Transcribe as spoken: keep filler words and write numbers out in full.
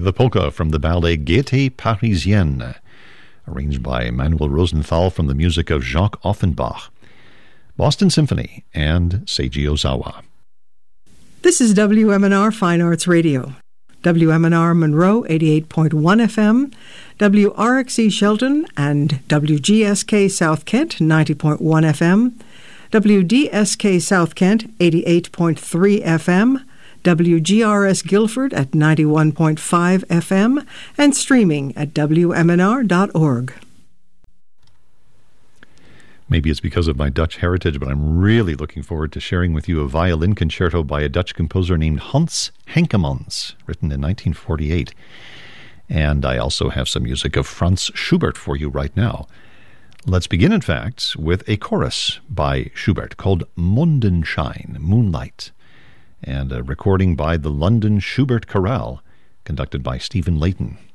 the polka from the ballet Gaieté Parisienne, arranged by Manuel Rosenthal from the music of Jacques Offenbach. Boston Symphony and Seiji Ozawa. This is W M N R Fine Arts Radio. W M N R Monroe eighty-eight point one F M, W R X E Shelton and W G S K South Kent ninety point one F M, W D S K South Kent eighty-eight point three F M, W G R S Guilford at ninety-one point five F M, and streaming at W M N R dot org. Maybe it's because of my Dutch heritage, but I'm really looking forward to sharing with you a violin concerto by a Dutch composer named Hans Henkemans, written in nineteen forty-eight. And I also have some music of Franz Schubert for you right now. Let's begin, in fact, with a chorus by Schubert called Mondenschein, Moonlight, and a recording by the London Schubert Chorale, conducted by Stephen Layton.